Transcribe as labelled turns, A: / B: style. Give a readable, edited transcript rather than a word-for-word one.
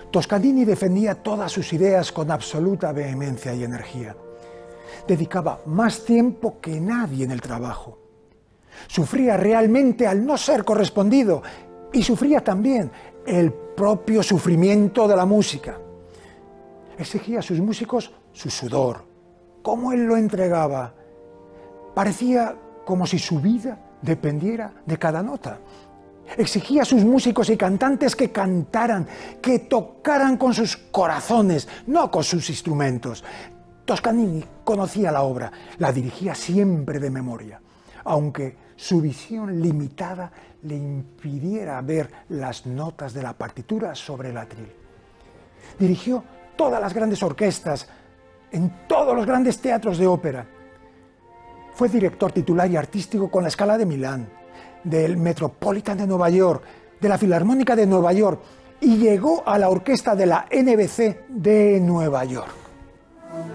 A: Toscanini defendía todas sus ideas con absoluta vehemencia y energía. Dedicaba más tiempo que nadie en el trabajo. Sufría realmente al no ser correspondido y sufría también el propio sufrimiento de la música. Exigía a sus músicos su sudor, cómo él lo entregaba. Parecía como si su vida dependiera de cada nota. Exigía a sus músicos y cantantes que cantaran, que tocaran con sus corazones, no con sus instrumentos. Toscanini conocía la obra, la dirigía siempre de memoria, aunque su visión limitada le impidiera ver las notas de la partitura sobre el atril. Dirigió todas las grandes orquestas, en todos los grandes teatros de ópera. Fue director titular y artístico con la Scala de Milán, del Metropolitan de Nueva York, de la Filarmónica de Nueva York y llegó a la orquesta de la NBC de Nueva York.